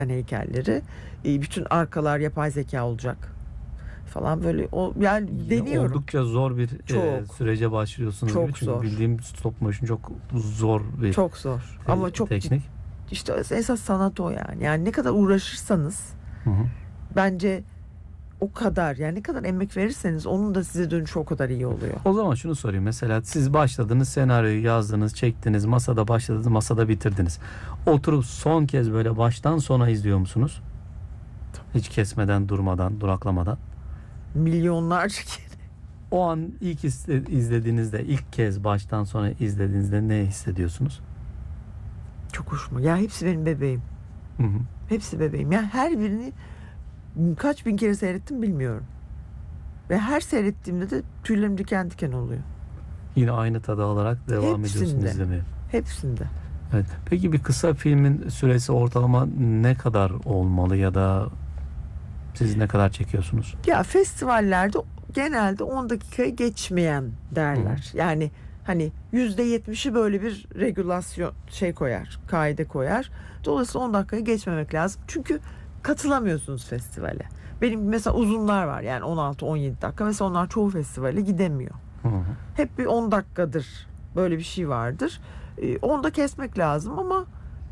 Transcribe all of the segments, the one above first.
heykelleri. Bütün arkalar yapay zeka olacak falan, böyle o yani deniyorum. Oldukça zor bir Çok. sürece başlıyorsunuz Çok gibi. Çünkü zor. bildiğim stop motion çok zor bir Çok zor. Ama çok teknik. işte esas sanat o yani. Yani ne kadar uğraşırsanız Hı hı. bence o kadar, yani ne kadar emek verirseniz onun da size dönüşü o kadar iyi oluyor. O zaman şunu sorayım. Mesela siz başladınız, senaryoyu yazdınız, çektiniz, masada başladınız, masada bitirdiniz. Oturup son kez böyle baştan sona izliyor musunuz? Hiç kesmeden, durmadan, duraklamadan. Milyonlarca kere. O an ilk izlediğinizde, ilk kez baştan sona izlediğinizde ne hissediyorsunuz? Çok hoşuma. Ya hepsi benim bebeğim. Hı hı. Hepsi bebeğim. Yani her birini kaç bin kere seyrettim bilmiyorum. Ve her seyrettiğimde de tüylerim diken diken oluyor. Yine aynı tadı alarak devam ediyorsunuz Hepsinde. izlemeye. Hepsinde. Evet. Peki bir kısa filmin süresi ortalama ne kadar olmalı ya da siz ne kadar çekiyorsunuz? Ya festivallerde genelde 10 dakikayı geçmeyen derler. Yani hani %70'i böyle bir regülasyon koyar, kaide koyar. Dolayısıyla 10 dakikayı geçmemek lazım. Çünkü katılamıyorsunuz festivale. Benim mesela uzunlar var, yani 16-17 dakika. Mesela onlar çoğu festivale gidemiyor. Hı hı. Hep bir 10 dakikadır böyle bir şey vardır. Onu da kesmek lazım ama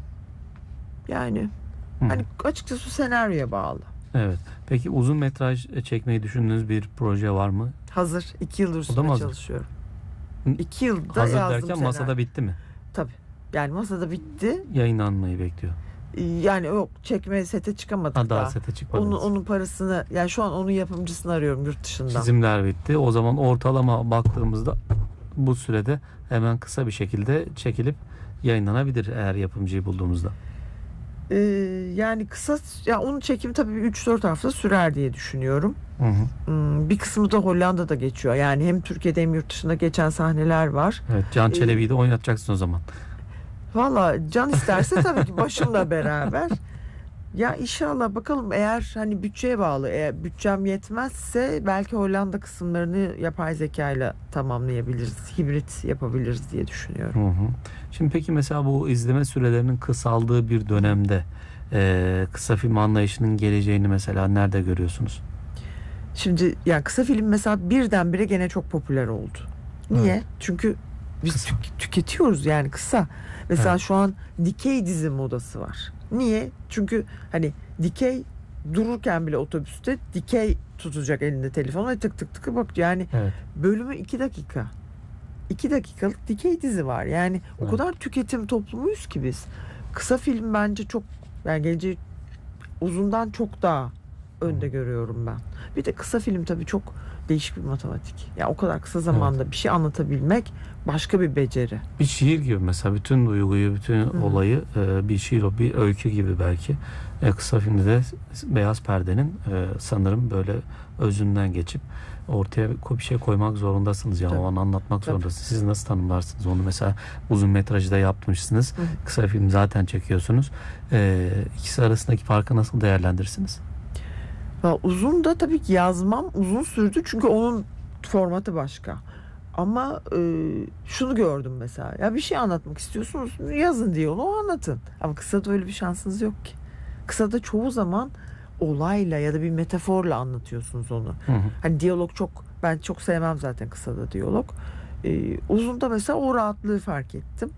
yani hani açıkçası senaryoya bağlı. Evet. Peki uzun metraj çekmeyi düşündüğünüz bir proje var mı? Hazır. 2 yıldır O da üstüne mı hazır? çalışıyorum. Hı. 2 yılda Hazır yazdım derken senaryo. masada bitti mi? Tabii. Yani masada bitti. Yayınlanmayı bekliyor. Yani yok, çekmeye sete çıkamadık Ha, daha daha. sete çıkmadınız. Onun parasını, yani şu an onun yapımcısını arıyorum yurt dışından. Çizimler bitti. O zaman ortalama baktığımızda bu sürede hemen kısa bir şekilde çekilip yayınlanabilir eğer yapımcıyı bulduğumuzda. Yani kısa, ya onun çekimi tabii 3-4 hafta sürer diye düşünüyorum. Hı hı. Bir kısmı da Hollanda'da geçiyor. Yani hem Türkiye'de hem yurt dışında geçen sahneler var. Evet, Can Çelebi'yi de oynatacaksın o zaman. Valla can isterse tabii ki başımla beraber. Ya inşallah, bakalım, eğer hani bütçeye bağlı. Eğer bütçem yetmezse belki Hollanda kısımlarını yapay zekayla tamamlayabiliriz. Hibrit yapabiliriz diye düşünüyorum. Hı hı. Şimdi peki mesela bu izleme sürelerinin kısaldığı bir dönemde kısa film anlayışının geleceğini mesela nerede görüyorsunuz? Şimdi yani kısa film mesela birdenbire gene çok popüler oldu. Niye? Evet. Çünkü biz Kısa. tüketiyoruz yani kısa. Mesela Evet. şu an dikey dizi modası var. Niye? Çünkü hani dikey, dururken bile otobüste dikey tutacak elinde telefonu ve tık tık tık bak, yani Evet. bölümü 2 dakika. 2 dakikalık dikey dizi var. Yani o Evet. kadar tüketim toplumuyuz ki biz. Kısa film bence çok, yani geleceği uzundan çok daha önde görüyorum ben. Bir de kısa film tabii çok değişik bir matematik. Ya o kadar kısa zamanda bir şey anlatabilmek başka bir beceri. Bir şiir gibi mesela bütün duyguyu, bütün olayı bir şiir, bir öykü gibi belki. Kısa filmde de beyaz perdenin sanırım böyle özünden geçip ortaya bir şey koymak zorundasınız. Yani Tabii. o an anlatmak zorundasınız. Siz nasıl tanımlarsınız onu? Mesela uzun metrajda yapmışsınız. Kısa film zaten çekiyorsunuz. İkisi arasındaki farkı nasıl değerlendirirsiniz? Uzun da tabii ki yazmam uzun sürdü çünkü onun formatı başka. Ama şunu gördüm mesela. Ya bir şey anlatmak istiyorsunuz, yazın diyaloğu anlatın. Ama kısada öyle bir şansınız yok ki. Kısada çoğu zaman olayla ya da bir metaforla anlatıyorsunuz onu. Hı hı. Hani diyalog ben çok sevmem zaten kısada diyalog. Uzunda mesela o rahatlığı fark ettim.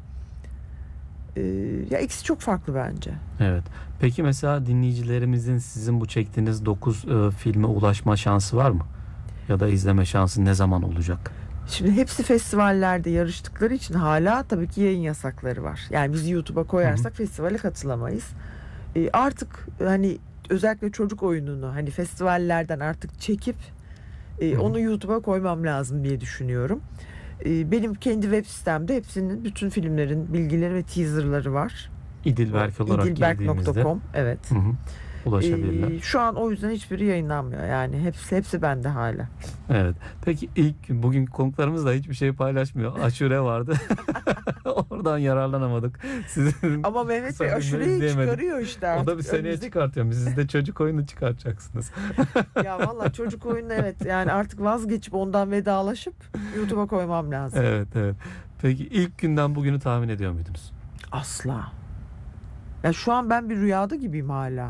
Ya ikisi çok farklı bence. Evet. Peki mesela dinleyicilerimizin sizin bu çektiğiniz 9 filme ulaşma şansı var mı? Ya da izleme şansı ne zaman olacak? Şimdi hepsi festivallerde yarıştıkları için hala tabii ki yayın yasakları var. Yani biz YouTube'a koyarsak festivale katılamayız. Artık hani özellikle çocuk oyununu hani festivallerden artık çekip onu YouTube'a koymam lazım diye düşünüyorum. Benim kendi web sitemde hepsinin, bütün filmlerin bilgileri ve teaserları var. İdilberk olarak girdiğimizde idilberk.com, evet. ulaşabilirler. Şu an o yüzden hiçbiri yayınlanmıyor. Yani hepsi bende hala. Evet. Peki bugün konuklarımız da hiçbir şey paylaşmıyor. Aşure vardı. Oradan yararlanamadık. Sizin Ama Mehmet kısa Bey filmleri aşureyi izleyemedik. çıkarıyor işte artık. O da bir seneye çıkartıyorum. Siz de çocuk oyunu çıkartacaksınız. Ya valla çocuk oyunu, evet. Yani artık vazgeçip ondan vedalaşıp YouTube'a koymam lazım. Evet, evet. Peki ilk günden bugünü tahmin ediyor muydunuz? Asla. Ya şu an ben bir rüyada gibiyim hala.